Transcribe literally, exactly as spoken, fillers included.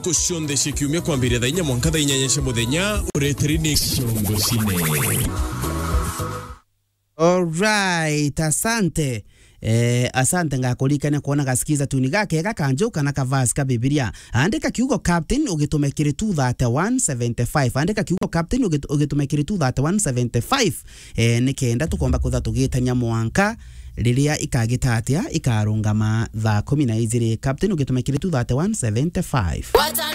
ntuko shonde shekiumia kwambire tha inya mwanka tha inyanya cia muthenya uretiri Shongo Cine. Alright, asante. Eh, asante ngakulikane kuona gasikiza tuni gake gakanjuka na kavasi ka Biblia. Andika kiugo captain ugitumekire two thirty-one seventy-five. Andika kiugo captain ugitumekire two thirty-one seventy-five. Eh, nikenda tukomba kutha tugitanya mwanka riria ikagitatia ikarungama thaa kumi na igiri. Captain ugitumekire two thirty-one seventy-five.